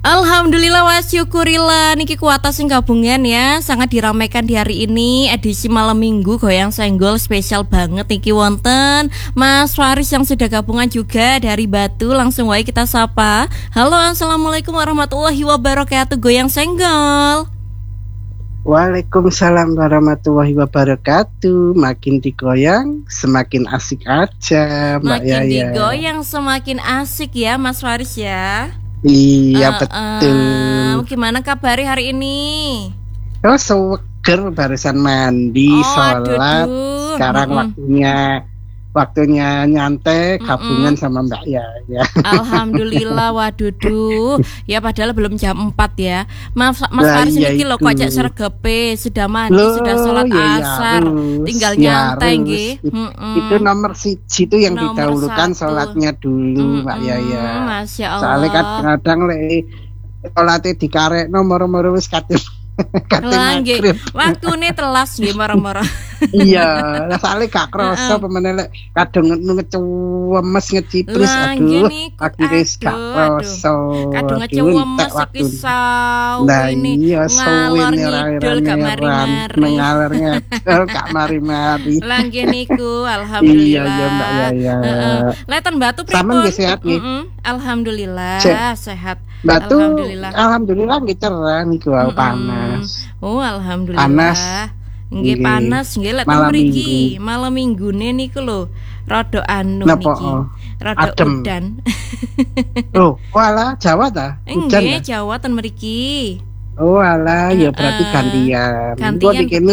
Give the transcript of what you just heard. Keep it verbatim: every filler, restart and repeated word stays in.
Alhamdulillah wa syukurillah niki kuota sing gabungan ya sangat diramaikan di hari ini edisi malam minggu goyang senggol spesial banget niki wonten Mas Faris yang sudah gabungan juga dari Batu. Langsung wae kita sapa. Halo, assalamualaikum warahmatullahi wabarakatuh goyang senggol. Waalaikumsalam warahmatullahi wabarakatuh. Makin digoyang semakin asik aja Mbak Makin Yaya. digoyang semakin asik ya Mas Faris ya. Iya uh, betul. uh, Gimana kabarnya hari ini? Oh seger barusan mandi, Oh, sholat. aduh. Sekarang Mm-mm. waktunya waktunya nyantai gabungan Mm-mm. sama Mbak Yaya. Alhamdulillah, waduh, ya padahal belum jam empat ya. Mas, Mas Lah, Faris iya ini lo itu. kok cek sregepe, sudah mandi, Loh, sudah sholat ya, ya, asar, harus, tinggal ya, nyantai harus. nggih. It- Mm-mm. Itu nomor siji itu yang Nomor didahulukan satu. sholatnya dulu Mbak Mm-mm, Yaya. Masya Soalnya Allah. kadang-kadang le sholatnya dikarek nomor-nomor wis kate kate Lah nggih, magrib. waktune telas nggih moro-moro. Iya, lah soalnya gak kroso pemene lek kadang ngecewemes ngecipris Lah aduh. nggih niku, Akhirnya gak aduh, kroso. Kadung Aduh, ngecewemes entek iki waktune. sawu Nah ini iya suwe ngalor nih ngidul gak mari-mari. mengalir ngidul gak mari-mari. Lah nggih niku, Iya alhamdulillah. iya Mbak Yaya. Heeh. Leten Batu Sama pripun? nggih sehat nggih. Mm-mm. Alhamdulillah Cek. sehat. Batu Alhamdulillah. alhamdulillah nggih cerah niku Mm-mm. panas. Oh, alhamdulillah. Panas. Nggih Nggih. panas nggih lek Malam mriki. Malam minggune niku lho rada anu Napa, niki. oh? Rada Adem. udan. Oh, walah Jawa ta? Hujan Nggih, ta? Jawa ten mriki. Oh alah, ya berarti Heeh. gantian. Gantian, Gua dikene